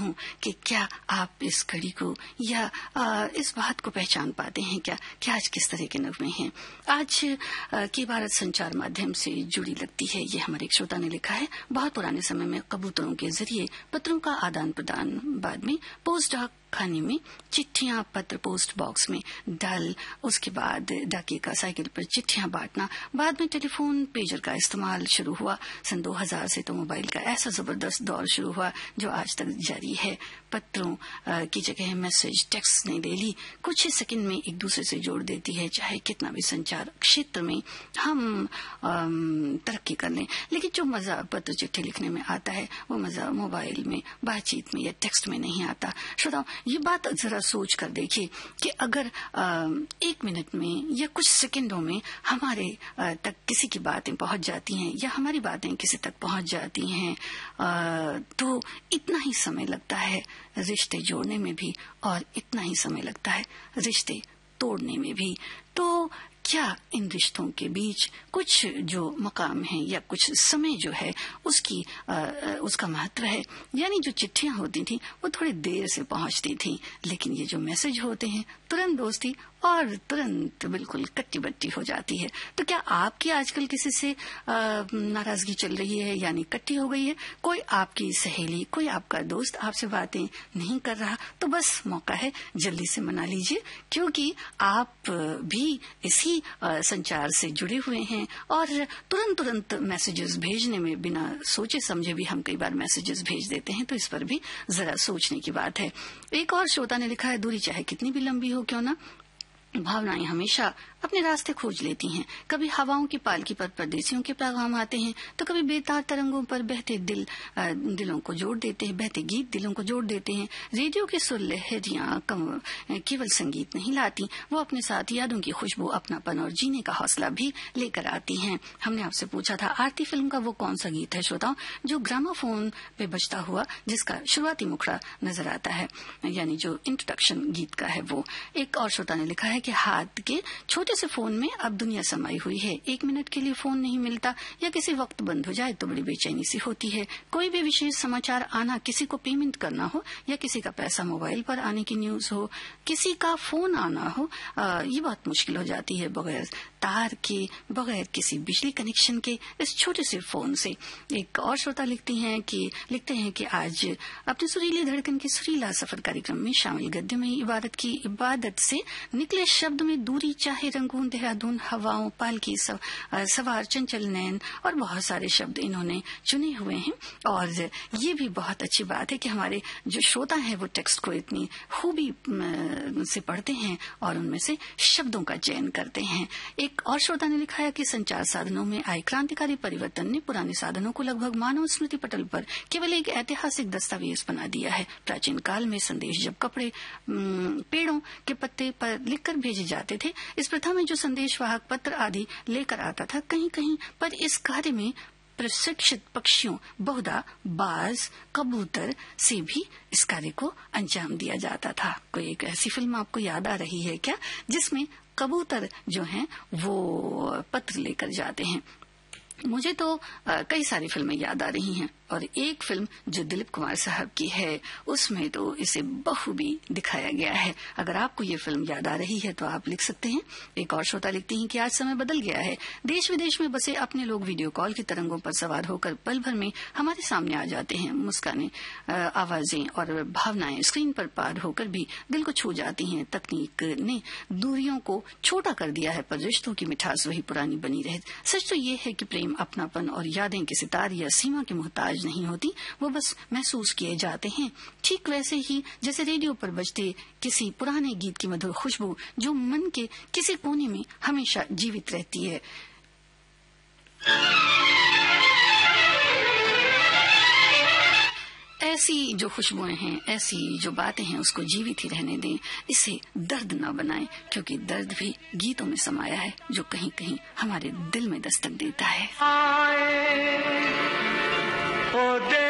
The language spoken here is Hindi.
हूँ कि क्या आप इस घड़ी को या इस बात को पहचान पाते हैं क्या कि आज किस तरह के नगमे हैं। आज की भारत संचार माध्यम से जुड़ी लगती है। ये हमारे एक श्रोता ने लिखा है, बहुत पुराने समय में कबूतरों के जरिए पत्रों का आदान प्रदान, बाद में पोस्ट डाक खाने में चिट्ठियां पत्र पोस्ट बॉक्स में डाल, उसके बाद डाकिये का साइकिल पर चिट्ठियां बांटना, बाद में टेलीफोन पेजर का इस्तेमाल शुरू हुआ। सन 2000 से तो मोबाइल का ऐसा जबरदस्त दौर शुरू हुआ जो आज तक जारी है। पत्रों की जगह मैसेज टेक्स्ट ने ले ली, कुछ ही सेकंड में एक दूसरे से जोड़ देती है। चाहे कितना भी संचार क्षेत्र में हम तरक्की कर लें, लेकिन जो मजा पत्र चिट्ठी लिखने में आता है वो मजा मोबाइल में बातचीत में या टेक्स्ट में नहीं आता। श्रोताओ, ये बात जरा सोच कर देखिए कि अगर 1 मिनट में या कुछ सेकंडों में हमारे तक किसी की बातें पहुंच जाती हैं या हमारी बातें किसी तक पहुंच जाती हैं, तो इतना ही समय लगता है रिश्ते जोड़ने में भी और इतना ही समय लगता है रिश्ते तोड़ने में भी। तो क्या इन रिश्तों के बीच कुछ जो मकाम है या कुछ समय जो है उसका महत्व है। यानी जो चिट्ठियां होती थी वो थोड़ी देर से पहुंचती थी, लेकिन ये जो मैसेज होते हैं तुरंत दोस्ती और तुरंत बिल्कुल कट्टी बट्टी हो जाती है। तो क्या आपकी आजकल किसी से नाराजगी चल रही है, यानी कट्टी हो गई है? कोई आपकी सहेली, कोई आपका दोस्त आपसे बातें नहीं कर रहा, तो बस मौका है, जल्दी से मना लीजिए, क्योंकि आप भी इसी संचार से जुड़े हुए हैं और तुरंत मैसेजेस भेजने में बिना सोचे समझे भी हम कई बार मैसेजेस भेज देते हैं। तो इस पर भी जरा सोचने की बात है। एक और श्रोता ने लिखा है, दूरी चाहे कितनी भी लंबी हो क्यों ना, भावनाएं हमेशा अपने रास्ते खोज लेती हैं। कभी हवाओं की पालकी पर परदेसियों के पैगाम आते हैं, तो कभी बेतार तरंगों पर बहते दिलों को जोड़ देते हैं, बहते गीत दिलों को जोड़ देते हैं। रेडियो की सुर लहरियां केवल संगीत नहीं लाती, वो अपने साथ यादों की खुशबू, अपनापन और जीने का हौसला भी लेकर आती हैं। हमने आपसे पूछा था आरती फिल्म का वो कौन सा गीत है श्रोताओं जो ग्रामोफोन पे बजता हुआ जिसका शुरुआती मुखड़ा नजर आता है, यानी जो इंट्रोडक्शन गीत का है वो। एक और श्रोता ने लिखा है कि हाथ के छोटे से फोन में अब दुनिया समाई हुई है। 1 मिनट के लिए फोन नहीं मिलता या किसी वक्त बंद हो जाए तो बड़ी बेचैनी सी होती है। कोई भी विशेष समाचार आना, किसी को पेमेंट करना हो या किसी का पैसा मोबाइल पर आने की न्यूज हो, किसी का फोन आना हो, ये बहुत मुश्किल हो जाती है बगैर तार के, बगैर किसी बिजली कनेक्शन के, इस छोटे से फोन से। एक और श्रोता लिखते हैं कि आज अपनी सुरीली धड़कन की सुरीला सफर कार्यक्रम में शामिल गद्य में इबादत से निकले शब्द में दूरी चाहे रंगून, देहरादून, हवाओं, पालकी सवार, चंचल नैन और बहुत सारे शब्द इन्होंने चुने हुए हैं। और ये भी बहुत अच्छी बात है कि हमारे जो श्रोता हैं वो टेक्स्ट को इतनी खूबी से पढ़ते हैं और उनमें से शब्दों का चयन करते हैं। एक और श्रोता ने लिखा है कि संचार साधनों में आए क्रांतिकारी परिवर्तन ने पुराने साधनों को लगभग मानव स्मृति पटल पर केवल एक ऐतिहासिक दस्तावेज बना दिया है। प्राचीन काल में संदेश जब पेड़ों के पत्ते पर लिखकर भेजे जाते थे, इस प्रथा में जो संदेश वाहक पत्र आदि लेकर आता था, कहीं कहीं पर इस कार्य में प्रशिक्षित पक्षियों, बहुधा बाज, कबूतर से भी इस कार्य को अंजाम दिया जाता था। कोई एक ऐसी फिल्म आपको याद आ रही है क्या जिसमें कबूतर जो हैं वो पत्र लेकर जाते हैं? मुझे तो कई सारी फिल्में याद आ रही हैं और एक फिल्म जो दिलीप कुमार साहब की है उसमें तो इसे बखूबी दिखाया गया है। अगर आपको ये फिल्म याद आ रही है तो आप लिख सकते हैं। एक और श्रोता लिखती हैं कि आज समय बदल गया है, देश विदेश में बसे अपने लोग वीडियो कॉल की तरंगों पर सवार होकर पल भर में हमारे सामने आ जाते हैं। मुस्कानें, आवाजें और भावनाएं स्क्रीन पर पार होकर भी दिल को छू जाती हैं। तकनीक ने दूरियों को छोटा कर दिया है पर रिश्तों की मिठास वही पुरानी बनी रहे। सच तो ये है कि प्रेम, अपनापन और यादें किसी तार या सीमा के मोहताज नहीं होती, वो बस महसूस किए जाते हैं। ठीक वैसे ही जैसे रेडियो पर बजते किसी पुराने गीत की मधुर खुशबू जो मन के किसी कोने में हमेशा जीवित रहती है। ऐसी जो खुशबुएं हैं, ऐसी जो बातें हैं, उसको जीवित ही रहने दें, इसे दर्द न बनाएं, क्योंकि दर्द भी गीतों में समाया है जो कहीं कहीं हमारे दिल में दस्तक देता है।